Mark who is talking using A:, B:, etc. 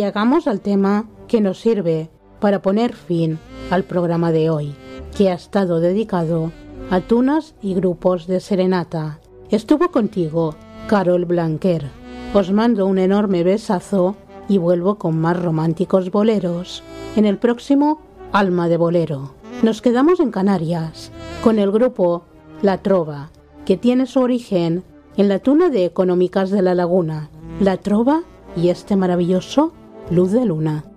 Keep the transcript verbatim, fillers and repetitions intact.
A: llegamos al tema que nos sirve para poner fin al programa de hoy, que ha estado dedicado a tunas y grupos de serenata. Estuvo contigo Carol Blanquer. Os mando un enorme besazo y vuelvo con más románticos boleros en el próximo Alma de Bolero. Nos quedamos en Canarias con el grupo La Trova, que tiene su origen en la tuna de Económicas de la Laguna, La Trova y este maravilloso Luz de Luna.